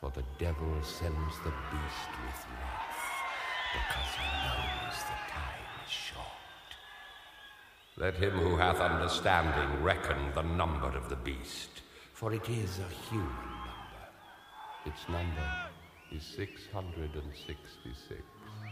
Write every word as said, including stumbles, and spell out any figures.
For the devil sends the beast with wrath, because he knows the time is short. Let him who hath understanding reckon the number of the beast, for it is a human number. Its number is six hundred sixty-six.